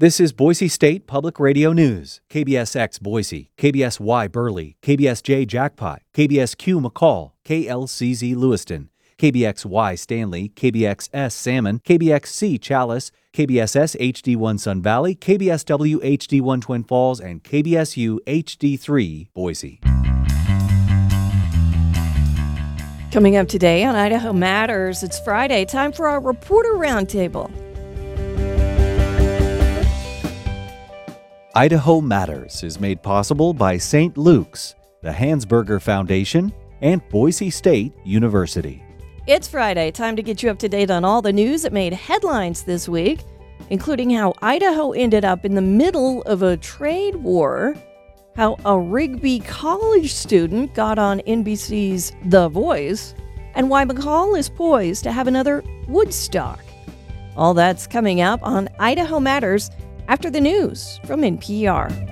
This is Boise State Public Radio News. KBSX Boise, KBSY Burley, KBSJ Jackpot, KBSQ McCall, KLCZ Lewiston, KBXY Stanley, KBXS Salmon, KBXC Chalice, KBSS HD1 Sun Valley, KBSW HD1 Twin Falls, and KBSU HD3 Boise. Coming up today on Idaho Matters, it's Friday, time for our Reporter Roundtable. Idaho Matters is made possible by St. Luke's, the Hansberger Foundation, and Boise State University. It's Friday, time to get you up to date on all the news that made headlines this week, including how Idaho ended up in the middle of a trade war, how a Rigby College student got on NBC's The Voice, and why McCall is poised to have another Woodstock. All that's coming up on Idaho Matters after the news from NPR.